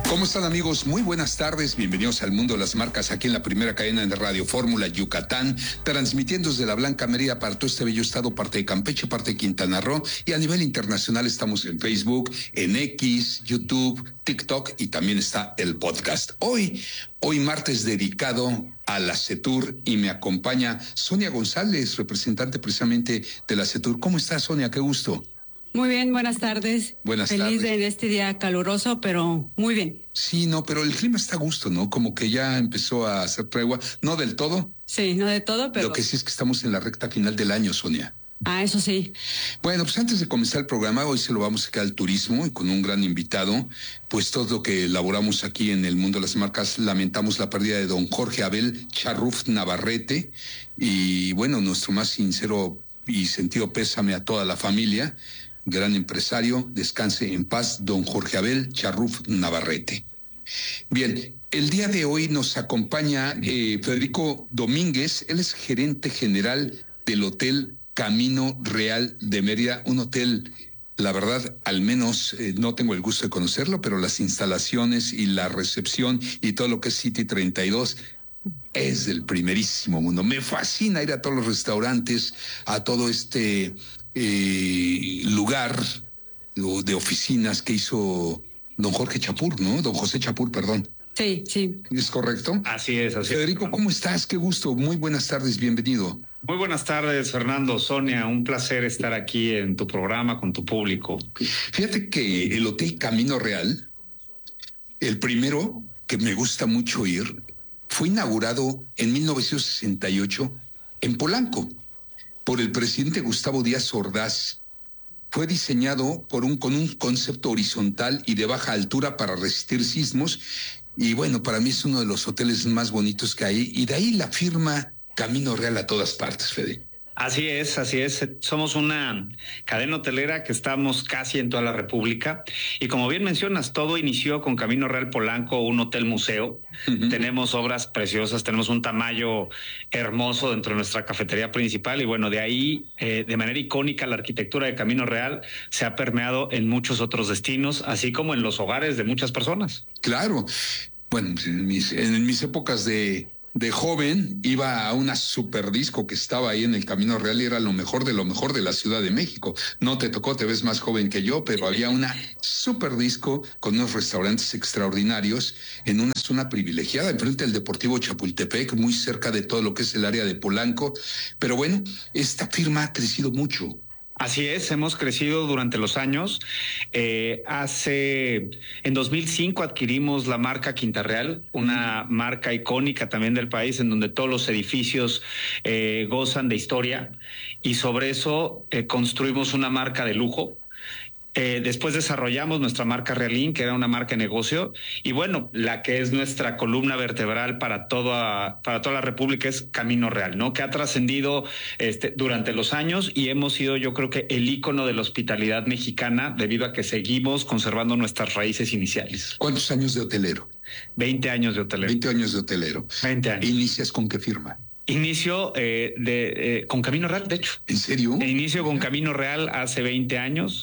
¿Cómo están, amigos? Muy buenas tardes, bienvenidos al Mundo de las Marcas aquí en la primera cadena de Radio Fórmula Yucatán, transmitiendo desde la Blanca Mérida para todo este bello estado, parte de Campeche, parte de Quintana Roo, y a nivel internacional estamos en Facebook, en X, YouTube, TikTok y también está el podcast. Hoy martes dedicado a la CETUR y me acompaña Sonia González, representante precisamente de la CETUR. ¿Cómo estás, Sonia? Qué gusto. Muy bien, buenas tardes. Buenas Feliz tardes. de este día caluroso, pero muy bien. Sí, no, pero el clima está a gusto, ¿no? Como que ya empezó a hacer tregua. No del todo. Sí, no de todo, pero... Lo que sí es que estamos en la recta final del año, Sonia. Ah, eso sí. Bueno, pues antes de comenzar el programa, hoy se lo vamos a sacar al turismo y con un gran invitado. Pues todo lo que elaboramos aquí en el Mundo de las Marcas, lamentamos la pérdida de don Jorge Abel Charruf Navarrete. Y bueno, nuestro más sincero y sentido pésame a toda la familia. Gran empresario, descanse en paz, don Jorge Abel Charruf Navarrete. Bien, el día de hoy nos acompaña Federico Domínguez, él es gerente general del Hotel Camino Real de Mérida, un hotel, la verdad, al menos no tengo el gusto de conocerlo, pero las instalaciones y la recepción y todo lo que es City 32 es del primerísimo mundo. Me fascina ir a todos los restaurantes, a todo este lugar de oficinas que hizo don Jorge Chapur, ¿no? Don José Chapur, perdón. Sí, sí. ¿Es correcto? Así es, así es. Federico, ¿cómo estás? Qué gusto. Muy buenas tardes, bienvenido. Muy buenas tardes, Fernando, Sonia. Un placer estar aquí en tu programa con tu público. Fíjate que el Hotel Camino Real, el primero que me gusta mucho ir, fue inaugurado en 1968 en Polanco por el presidente Gustavo Díaz Ordaz. Fue diseñado con un concepto horizontal y de baja altura para resistir sismos. Y bueno, para mí es uno de los hoteles más bonitos que hay. Y de ahí la firma Camino Real a todas partes, Fede. Así es, así es. Somos una cadena hotelera que estamos casi en toda la República. Y como bien mencionas, todo inició con Camino Real Polanco, un hotel museo. Tenemos obras preciosas, tenemos un Tamayo hermoso dentro de nuestra cafetería principal. Y bueno, de ahí, de manera icónica, la arquitectura de Camino Real se ha permeado en muchos otros destinos, así como en los hogares de muchas personas. Claro. Bueno, en mis épocas de joven iba a una super disco que estaba ahí en el Camino Real y era lo mejor de la Ciudad de México. No te tocó, te ves más joven que yo, pero había una super disco con unos restaurantes extraordinarios en una zona privilegiada, enfrente del Deportivo Chapultepec, muy cerca de todo lo que es el área de Polanco. Pero bueno, esta firma ha crecido mucho. Así es, hemos crecido durante los años. En 2005 adquirimos la marca Quinta Real, una marca icónica también del país, en donde todos los edificios gozan de historia, y sobre eso construimos una marca de lujo. Después desarrollamos nuestra marca Realín, que era una marca de negocio, y bueno, la que es nuestra columna vertebral para toda la República es Camino Real, ¿no? Que ha trascendido durante los años y hemos sido, yo creo que, el ícono de la hospitalidad mexicana, debido a que seguimos conservando nuestras raíces iniciales. ¿Cuántos años de hotelero? 20 años de hotelero. 20 años de hotelero. 20 años. ¿Inicias con qué firma? Inicio con Camino Real, de hecho. ¿En serio? Inicio con Camino Real hace 20 años,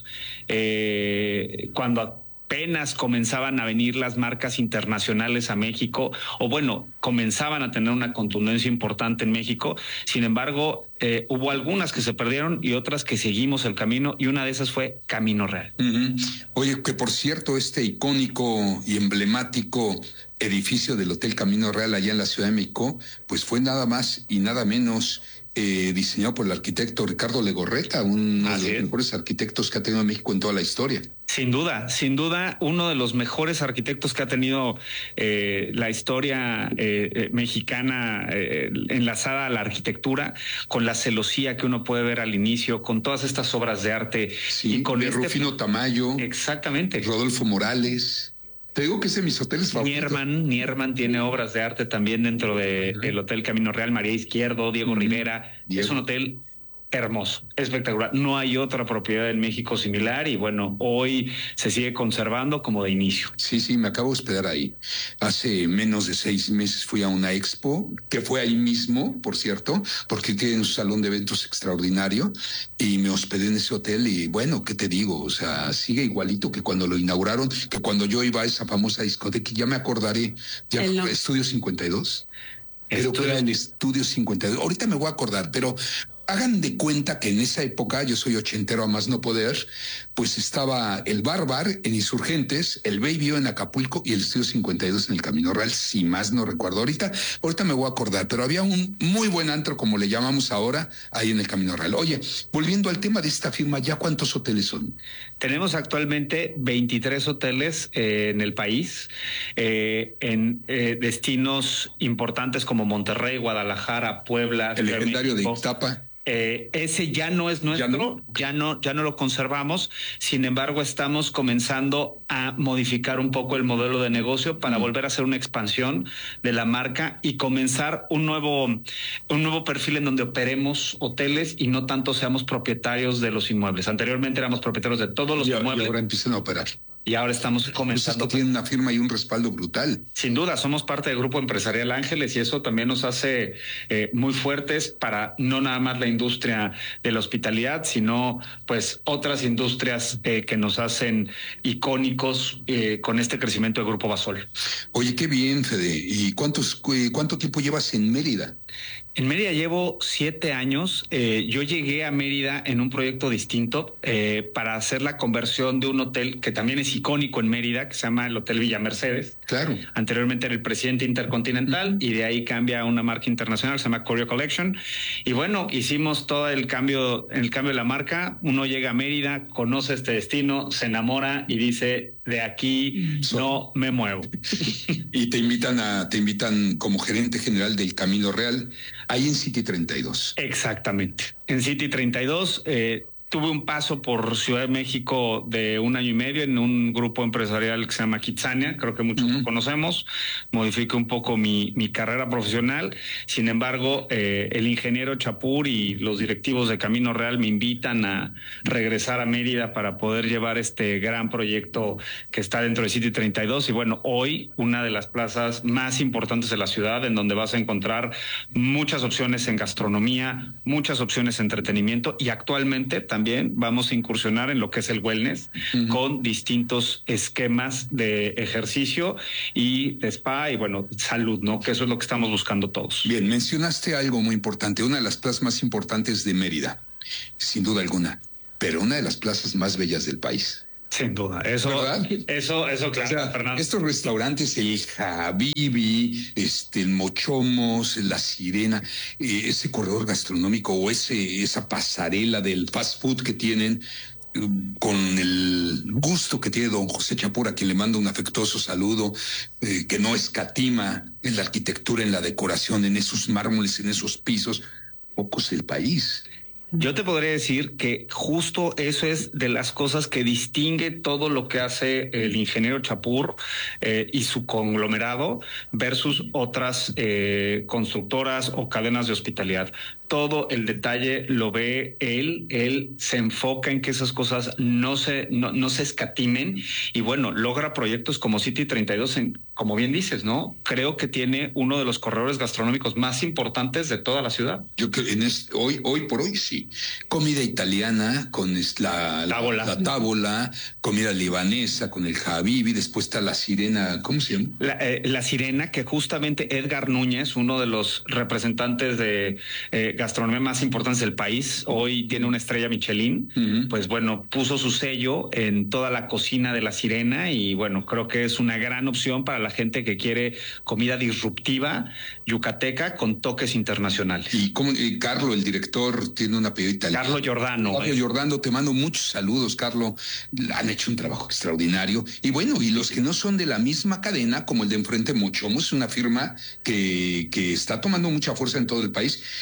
cuando apenas comenzaban a venir las marcas internacionales a México, o bueno, comenzaban a tener una contundencia importante en México. Sin embargo, hubo algunas que se perdieron y otras que seguimos el camino, y una de esas fue Camino Real. Oye, que por cierto, este icónico y emblemático edificio del Hotel Camino Real allá en la Ciudad de México, pues fue nada más y nada menos diseñado por el arquitecto Ricardo Legorreta, uno de los mejores arquitectos que ha tenido México en toda la historia. Sin duda, uno de los mejores arquitectos que ha tenido la historia mexicana, enlazada a la arquitectura, con la celosía que uno puede ver al inicio, con todas estas obras de arte. Sí, y con de Rufino Tamayo. Exactamente. Rodolfo Morales. Te digo que es de mis hoteles favoritos. Nierman tiene obras de arte también dentro del Hotel Camino Real. María Izquierdo, Diego Rivera. Es un hotel hermoso, espectacular. No hay otra propiedad en México similar y bueno, hoy se sigue conservando como de inicio. Sí, me acabo de hospedar ahí. Hace menos de 6 meses fui a una expo, que fue ahí mismo, por cierto, porque tiene un salón de eventos extraordinario y me hospedé en ese hotel y bueno, ¿qué te digo? O sea, sigue igualito que cuando lo inauguraron, que cuando yo iba a esa famosa discoteca, ya me acordaré, ya No. Estudio 52. Creo que era el Estudio 52. Ahorita me voy a acordar, pero hagan de cuenta que en esa época, yo soy ochentero a más no poder, pues estaba el Bar en Insurgentes, el Baby O en Acapulco y el Estudio 52 en el Camino Real, si más no recuerdo. Ahorita me voy a acordar, pero había un muy buen antro, como le llamamos ahora, ahí en el Camino Real. Oye, volviendo al tema de esta firma, ¿ya cuántos hoteles son? Tenemos actualmente 23 hoteles en el país, en destinos importantes como Monterrey, Guadalajara, Puebla, El legendario de Ixtapa. Ese ya no es nuestro, ya no lo conservamos. Sin embargo, estamos comenzando a modificar un poco el modelo de negocio para volver a hacer una expansión de la marca y comenzar un nuevo perfil en donde operemos hoteles y no tanto seamos propietarios de los inmuebles. Anteriormente éramos propietarios de todos los inmuebles. Y ahora empiezan a operar. Y ahora estamos comenzando. Esto tiene una firma y un respaldo brutal. Sin duda, somos parte del Grupo Empresarial Ángeles y eso también nos hace muy fuertes para no nada más la industria de la hospitalidad, sino pues otras industrias que nos hacen icónicos con este crecimiento del Grupo Basol. Oye, qué bien, Fede. ¿Y cuánto tiempo llevas en Mérida? En Mérida llevo 7 años. Yo llegué a Mérida en un proyecto distinto para hacer la conversión de un hotel que también es icónico en Mérida, que se llama el Hotel Villa Mercedes. Claro. Anteriormente era el Presidente Intercontinental y de ahí cambia a una marca internacional que se llama Corio Collection. Y bueno, hicimos todo el cambio de la marca. Uno llega a Mérida, conoce este destino, se enamora y dice, de aquí no me muevo. Y te invitan como gerente general del Camino Real, ahí en City 32. Exactamente. En City 32 tuve un paso por Ciudad de México de 1 año y medio en un grupo empresarial que se llama Kitsania, creo que muchos lo conocemos. Modifiqué un poco mi carrera profesional. Sin embargo, el ingeniero Chapur y los directivos de Camino Real me invitan a regresar a Mérida para poder llevar este gran proyecto que está dentro de City 32. Y bueno, hoy una de las plazas más importantes de la ciudad, en donde vas a encontrar muchas opciones en gastronomía, muchas opciones en entretenimiento y actualmente también vamos a incursionar en lo que es el wellness con distintos esquemas de ejercicio y de spa y bueno, salud, ¿no? Que eso es lo que estamos buscando todos. Bien, mencionaste algo muy importante, una de las plazas más importantes de Mérida, sin duda alguna, pero una de las plazas más bellas del país. Sin duda, eso, claro, o sea, Fernando. Estos restaurantes, el Habibi, el Mochomos, la Sirena, ese corredor gastronómico o esa pasarela del fast food que tienen, con el gusto que tiene don José Chapur, a quien le mando un afectuoso saludo, que no escatima en la arquitectura, en la decoración, en esos mármoles, en esos pisos, pocos del país. Yo te podría decir que justo eso es de las cosas que distingue todo lo que hace el ingeniero Chapur y su conglomerado versus otras constructoras o cadenas de hospitalidad. Todo el detalle lo ve él se enfoca en que esas cosas no se escatimen y bueno, logra proyectos como City 32 como bien dices, ¿no? Creo que tiene uno de los corredores gastronómicos más importantes de toda la ciudad. Yo creo hoy por hoy sí. Comida italiana con la tábola, comida libanesa con el Habibi, después está la Sirena, ¿cómo se llama? La Sirena, que justamente Edgar Núñez, uno de los representantes de gastronomía más importantes del país, hoy tiene una estrella Michelin, pues bueno, puso su sello en toda la cocina de la Sirena y bueno, creo que es una gran opción para la gente que quiere comida disruptiva, yucateca, con toques internacionales. Y Carlo, el director, tiene un apellido italiano. Carlo Giordano. Carlo Giordano, te mando muchos saludos, Carlo. Han hecho un trabajo extraordinario. Y bueno, y los que no son de la misma cadena, como el de enfrente Mochomos, es una firma que está tomando mucha fuerza en todo el país.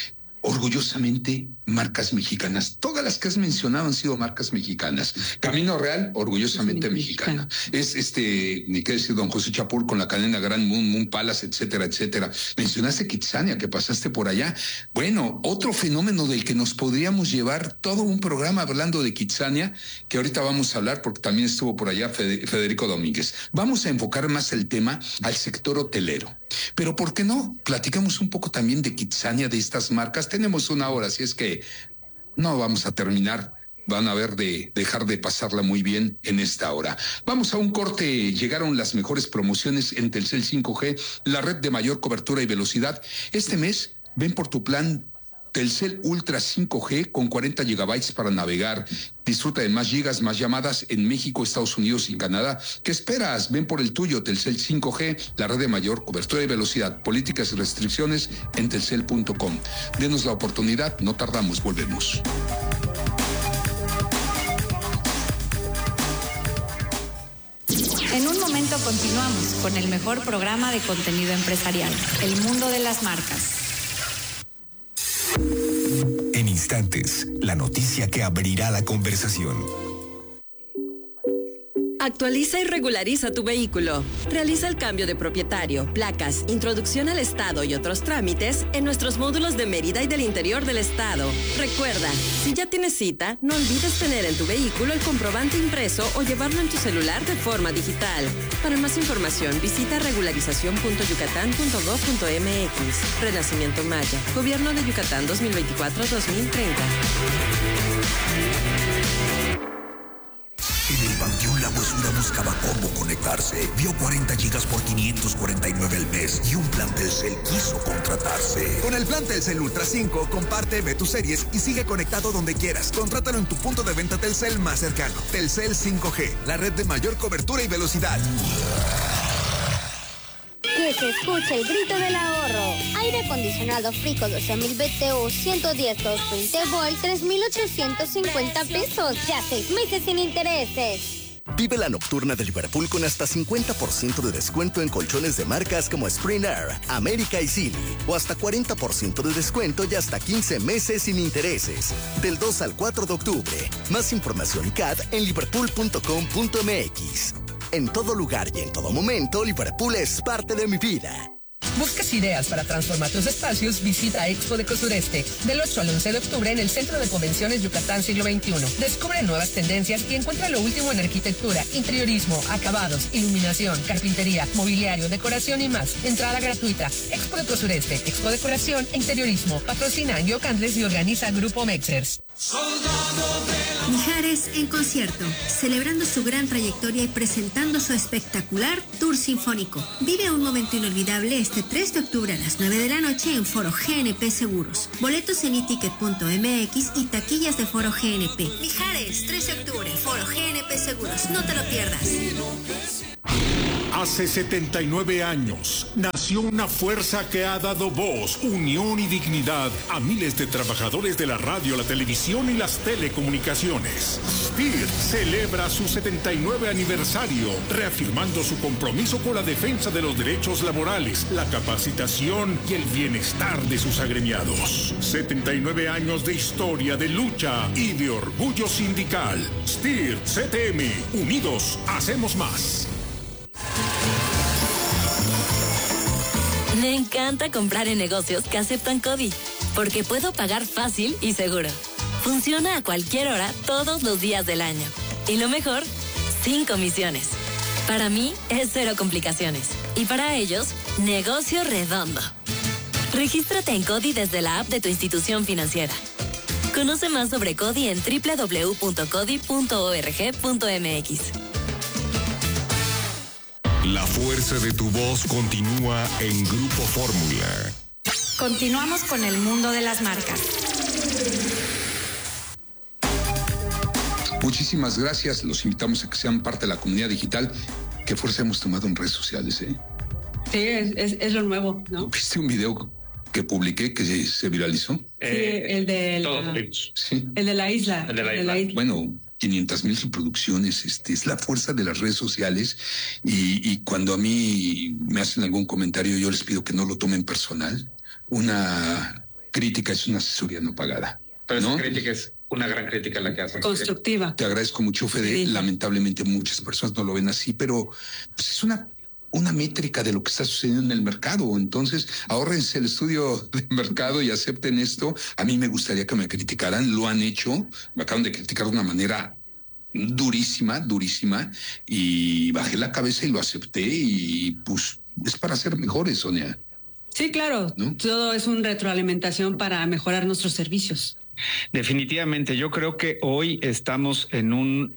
orgullosamente marcas mexicanas. Todas las que has mencionado han sido marcas mexicanas. Camino Real, orgullosamente mexicana. Es ni qué decir, don José Chapul con la cadena Gran Moon Palace, etcétera, etcétera. Mencionaste Kitsania, que pasaste por allá. Bueno, otro fenómeno del que nos podríamos llevar todo un programa hablando de Kitsania, que ahorita vamos a hablar porque también estuvo por allá Federico Domínguez. Vamos a enfocar más el tema al sector hotelero. Pero ¿por qué no? Platicamos un poco también de Kitsania, de estas marcas. Tenemos una hora, así es que no vamos a terminar. Van a ver de dejar de pasarla muy bien en esta hora. Vamos a un corte. Llegaron las mejores promociones en Telcel 5G, la red de mayor cobertura y velocidad. Este mes, ven por tu plan Telcel Ultra 5G con 40 gigabytes para navegar. Disfruta de más gigas, más llamadas en México, Estados Unidos y Canadá. ¿Qué esperas? Ven por el tuyo, Telcel 5G, la red de mayor cobertura y velocidad. Políticas y restricciones en telcel.com. Denos la oportunidad, no tardamos, volvemos. En un momento continuamos con el mejor programa de contenido empresarial, El Mundo de las Marcas. En instantes, la noticia que abrirá la conversación. Actualiza y regulariza tu vehículo. Realiza el cambio de propietario, placas, introducción al estado y otros trámites en nuestros módulos de Mérida y del interior del estado. Recuerda, si ya tienes cita, no olvides tener en tu vehículo el comprobante impreso o llevarlo en tu celular de forma digital. Para más información, visita regularización.yucatán.gov.mx. Renacimiento Maya. Gobierno de Yucatán 2024-2030. En el Panteón La Huesura buscaba cómo conectarse. Vio 40 gigas por 549 al mes y un plan Telcel quiso contratarse. Con el plan Telcel Ultra 5, comparte, ve tus series y sigue conectado donde quieras. Contrátalo en tu punto de venta Telcel más cercano. Telcel 5G, la red de mayor cobertura y velocidad. Que se escuche el grito del ahorro. Aire acondicionado Frico 12.000 BTU 110 220 volt 3.850 pesos. Ya 6 meses sin intereses. Vive la nocturna de Liverpool con hasta 50% de descuento en colchones de marcas como Spring Air, América y Silly. O hasta 40% de descuento y hasta 15 meses sin intereses. Del 2 al 4 de octubre. Más información y CAD en liverpool.com.mx. En todo lugar y en todo momento, Liverpool es parte de mi vida. ¿Buscas ideas para transformar tus espacios? Visita Expo de Sureste del 8 al 11 de octubre en el Centro de Convenciones Yucatán Siglo XXI. Descubre nuevas tendencias y encuentra lo último en arquitectura, interiorismo, acabados, iluminación, carpintería, mobiliario, decoración y más. Entrada gratuita. Expo de Sureste, Expo Decoración e Interiorismo. Patrocina Yoc Andrés y organiza Grupo Mexers. Mijares en concierto, celebrando su gran trayectoria y presentando su espectacular tour sinfónico. Vive un momento inolvidable este 3 de octubre a las 9 de la noche en Foro GNP Seguros. Boletos en iticket.mx y taquillas de Foro GNP. Mijares, 3 de octubre, Foro GNP Seguros. No te lo pierdas. Hace 79 años nació una fuerza que ha dado voz, unión y dignidad a miles de trabajadores de la radio, la televisión y las telecomunicaciones. SPIR celebra su 79 aniversario, reafirmando su compromiso con la defensa de los derechos laborales, la capacitación y el bienestar de sus agremiados. 79 años de historia, de lucha y de orgullo sindical. SPIR CTM, unidos hacemos más. Me encanta comprar en negocios que aceptan CODI, porque puedo pagar fácil y seguro. Funciona a cualquier hora, todos los días del año. Y lo mejor, sin comisiones. Para mí, es cero complicaciones. Y para ellos, negocio redondo. Regístrate en CODI desde la app de tu institución financiera. Conoce más sobre CODI en www.codi.org.mx. La fuerza de tu voz continúa en Grupo Fórmula. Continuamos con el mundo de las marcas. Muchísimas gracias. Los invitamos a que sean parte de la comunidad digital. ¿Qué fuerza hemos tomado en redes sociales, Sí, es lo nuevo, ¿no? ¿Viste un video que publiqué que se viralizó? Sí, el de la, sí. El de la isla. El de la isla. Bueno, 500,000 reproducciones, es la fuerza de las redes sociales y cuando a mí me hacen algún comentario yo les pido que no lo tomen personal. Una crítica es una asesoría no pagada. Pero ¿no? esa crítica es una gran crítica la que hacen. Constructiva. Te agradezco mucho, Fede. Sí. Lamentablemente muchas personas no lo ven así, pero pues, es una métrica de lo que está sucediendo en el mercado. Entonces, ahórrense el estudio de mercado y acepten esto. A mí me gustaría que me criticaran. Lo han hecho. Me acaban de criticar de una manera durísima, y bajé la cabeza y lo acepté, y pues es para ser mejores, Sonia. Sí, claro, ¿no? Todo es una retroalimentación para mejorar nuestros servicios. Definitivamente, yo creo que hoy estamos en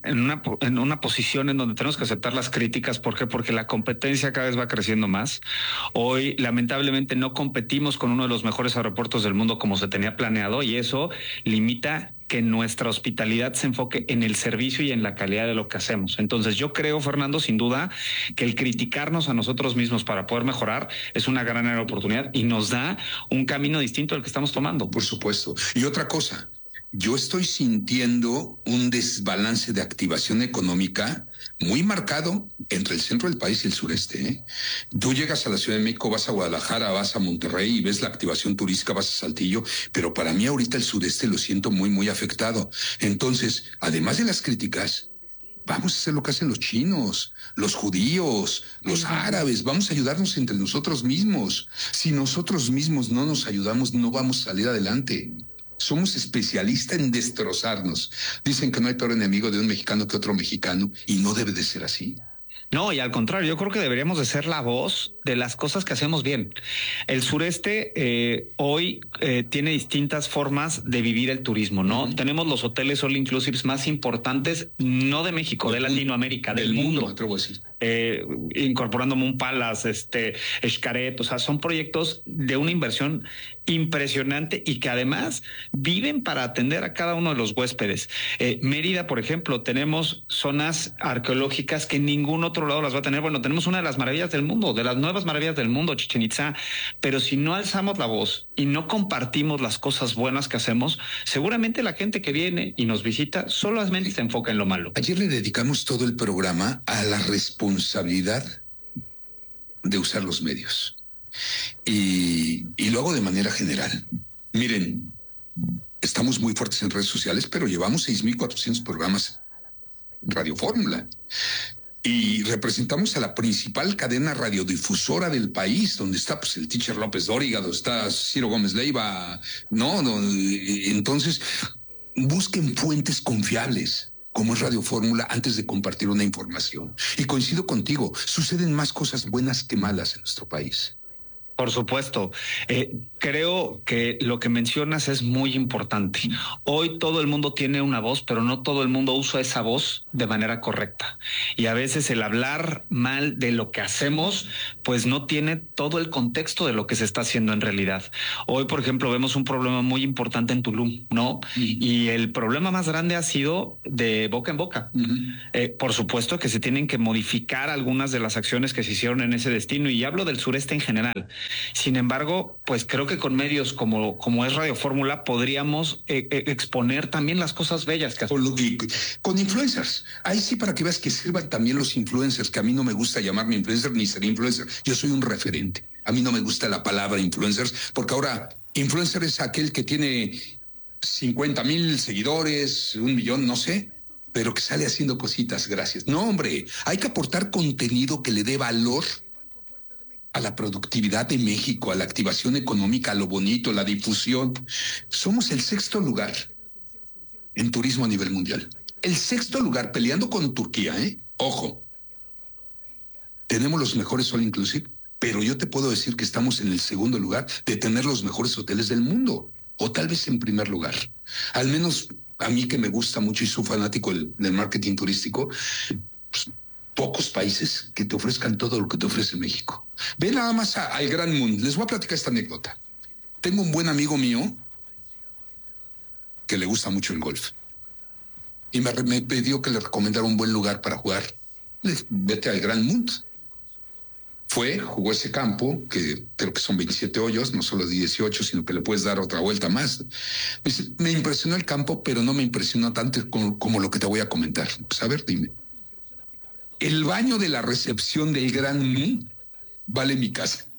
una posición en donde tenemos que aceptar las críticas. ¿Por qué? Porque la competencia cada vez va creciendo más. Hoy, lamentablemente, no competimos con uno de los mejores aeropuertos del mundo como se tenía planeado, y eso limita que nuestra hospitalidad se enfoque en el servicio y en la calidad de lo que hacemos. Entonces, yo creo, Fernando, sin duda, que el criticarnos a nosotros mismos para poder mejorar es una gran oportunidad y nos da un camino distinto al que estamos tomando. Por supuesto. Y otra cosa, yo estoy sintiendo un desbalance de activación económica muy marcado entre el centro del país y el sureste, ¿eh? Tú llegas a la Ciudad de México, vas a Guadalajara, vas a Monterrey y ves la activación turística, vas a Saltillo, pero para mí ahorita el sureste lo siento muy afectado. Entonces, además de las críticas, vamos a hacer lo que hacen los chinos, los judíos, los árabes. Vamos a ayudarnos entre nosotros mismos. Si nosotros mismos no nos ayudamos, no vamos a salir adelante. Somos especialistas en destrozarnos. Dicen que no hay peor enemigo de un mexicano que otro mexicano, y no debe de ser así. No, y al contrario, yo creo que deberíamos de ser la voz de las cosas que hacemos bien. El sureste hoy tiene distintas formas de vivir el turismo, ¿no? Tenemos los hoteles all inclusives más importantes, no de México, de Latinoamérica, del mundo. Me atrevo a decir. Incorporando Moon Palace, Xcaret, o sea, son proyectos de una inversión impresionante y que además viven para atender a cada uno de los huéspedes. Mérida, por ejemplo, tenemos zonas arqueológicas que ningún otro lado las va a tener. Bueno, tenemos una de las maravillas del mundo, de las nuevas maravillas del mundo, Chichén Itzá, pero si no alzamos la voz y no compartimos las cosas buenas que hacemos, seguramente la gente que viene y nos visita solamente se enfoca en lo malo. Ayer le dedicamos todo el programa a la responsabilidad de usar los medios. Y lo hago de manera general. Miren, estamos muy fuertes en redes sociales, pero llevamos 6,400 programas Radio Fórmula. Y representamos a la principal cadena radiodifusora del país, donde está pues el teacher López Dóriga, donde está Ciro Gómez Leiva. Entonces, busquen fuentes confiables, como es Radio Fórmula, antes de compartir una información. Y coincido contigo, suceden más cosas buenas que malas en nuestro país. Por supuesto. Creo que lo que mencionas es muy importante. Hoy todo el mundo tiene una voz, pero no todo el mundo usa esa voz de manera correcta. Y a veces el hablar mal de lo que hacemos, pues no tiene todo el contexto de lo que se está haciendo en realidad. Hoy, por ejemplo, vemos un problema muy importante en Tulum, ¿no? Y el problema más grande ha sido de boca en boca. Por supuesto que se tienen que modificar algunas de las acciones que se hicieron en ese destino, y hablo del sureste en general. Sin embargo, pues creo que con medios como es Radio Fórmula podríamos exponer también las cosas bellas que hacemos. Con influencers. Ahí sí, para que veas que sirvan también los influencers, que a mí no me gusta llamarme influencer ni ser influencer. Yo soy un referente. A mí no me gusta la palabra influencers, porque ahora influencer es aquel que tiene 50,000 seguidores, 1 millón, no sé, pero que sale haciendo cositas, gracias. No, hombre, hay que aportar contenido que le dé valor a la productividad de México, a la activación económica, a lo bonito, la difusión. Somos el 6º lugar en turismo a nivel mundial. El 6º lugar, peleando con Turquía, ¿eh? Ojo. Tenemos los mejores all inclusive, pero yo te puedo decir que estamos en el 2º lugar de tener los mejores hoteles del mundo, o tal vez en primer lugar. Al menos a mí, que me gusta mucho y soy fanático del marketing turístico, pues, pocos países que te ofrezcan todo lo que te ofrece México. Ve nada más al Gran Mundo. Les voy a platicar esta anécdota. Tengo un buen amigo mío que le gusta mucho el golf y me pidió que le recomendara un buen lugar para jugar. Vete al Gran Mundo. Fue, jugó ese campo, que creo que son 27 hoyos, no solo 18, sino que le puedes dar otra vuelta más. Me impresionó el campo, pero no me impresionó tanto como lo que te voy a comentar. Pues a ver, dime. El baño de la recepción del Gran Mundo vale mi casa.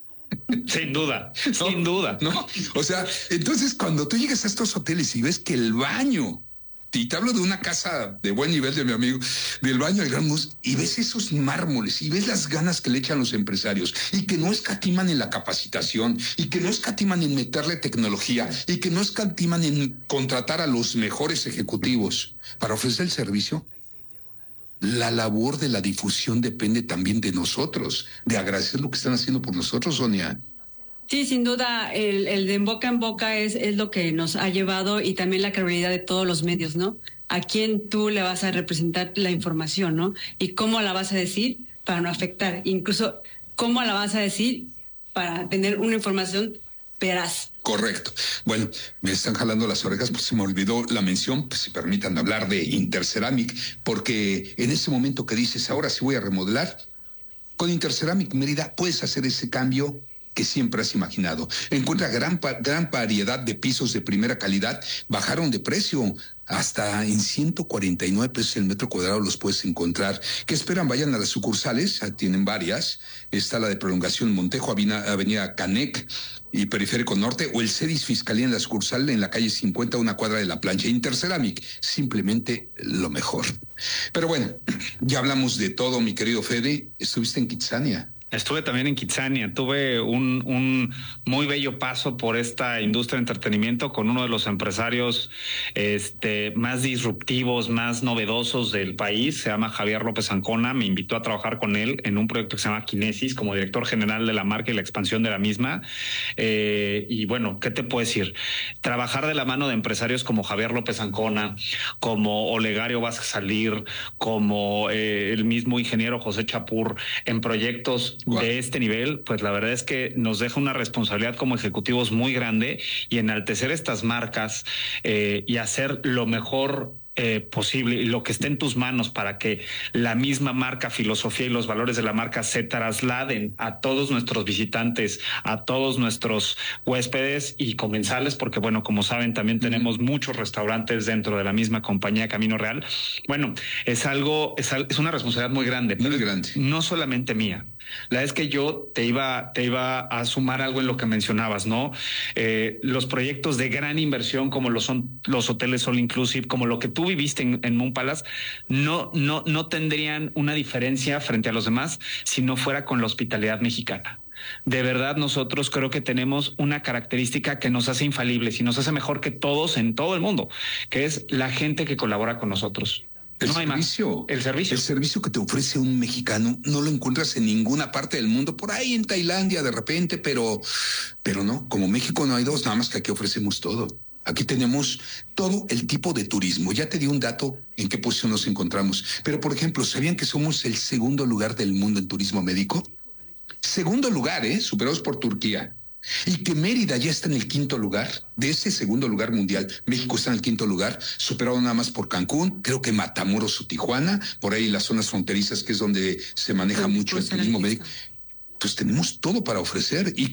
Sin duda, sin duda. No, o sea, entonces cuando tú llegas a estos hoteles y ves que el baño, y te hablo de una casa de buen nivel de mi amigo, del baño del Gran Mus, y ves esos mármoles, y ves las ganas que le echan los empresarios, y que no escatiman en la capacitación, y que no escatiman en meterle tecnología, y que no escatiman en contratar a los mejores ejecutivos para ofrecer el servicio. La labor de la difusión depende también de nosotros, de agradecer lo que están haciendo por nosotros, Sonia. Sí, sin duda, el de boca en boca es lo que nos ha llevado, y también la credibilidad de todos los medios, ¿no? A quién tú le vas a representar la información, ¿no? Y cómo la vas a decir para no afectar. Incluso cómo la vas a decir para tener una información veraz. Correcto. Bueno, me están jalando las orejas porque se me olvidó la mención, pues si permitan hablar de Interceramic, porque en ese momento que dices, ahora sí voy a remodelar, con Interceramic Mérida puedes hacer ese cambio que siempre has imaginado. Encuentra gran variedad de pisos de primera calidad, bajaron de precio, hasta en 149 pesos el metro cuadrado los puedes encontrar. ¿Qué esperan? Vayan a las sucursales, tienen varias. Está la de Prolongación Montejo, Avenida Canec y Periférico Norte, o el CEDIS Fiscalía en la sucursal en la calle 50, una cuadra de La Plancha. Interceramic, simplemente lo mejor. Pero bueno, ya hablamos de todo, mi querido Fede. Estuviste en Kitsania. Estuve también en Kitsania, tuve un muy bello paso por esta industria de entretenimiento con uno de los empresarios más disruptivos, más novedosos del país. Se llama Javier López Ancona. Me invitó a trabajar con él en un proyecto que se llama Kinesis como director general de la marca y la expansión de la misma. Y bueno, ¿qué te puedo decir? Trabajar de la mano de empresarios como Javier López Ancona, como Olegario Vázquez Salir, como el mismo ingeniero José Chapur, en proyectos de este nivel, pues la verdad es que nos deja una responsabilidad como ejecutivos muy grande, y enaltecer estas marcas y hacer lo mejor posible y lo que esté en tus manos para que la misma marca, filosofía y los valores de la marca se trasladen a todos nuestros visitantes, a todos nuestros huéspedes y comensales, porque bueno, como saben, también tenemos muchos restaurantes dentro de la misma compañía Camino Real. Bueno, es una responsabilidad muy grande, muy grande. No solamente mía. La verdad es que yo te iba a sumar algo en lo que mencionabas, ¿no? Los proyectos de gran inversión como lo son los hoteles all inclusive, como lo que tú viviste en Moon Palace, no tendrían una diferencia frente a los demás si no fuera con la hospitalidad mexicana. De verdad, nosotros creo que tenemos una característica que nos hace infalibles y nos hace mejor que todos en todo el mundo, que es la gente que colabora con nosotros. El servicio que te ofrece un mexicano no lo encuentras en ninguna parte del mundo, por ahí en Tailandia de repente, pero no, como México no hay dos, nada más que aquí ofrecemos todo. Aquí tenemos todo el tipo de turismo. Ya te di un dato en qué posición nos encontramos. Pero, por ejemplo, ¿sabían que somos el segundo lugar del mundo en turismo médico? Segundo lugar, superados por Turquía. Y que Mérida ya está en el quinto lugar, de ese segundo lugar mundial. México está en el quinto lugar, superado nada más por Cancún, creo que Matamoros o Tijuana, por ahí las zonas fronterizas, que es donde se maneja mucho el turismo médico. Pues tenemos todo para ofrecer. Y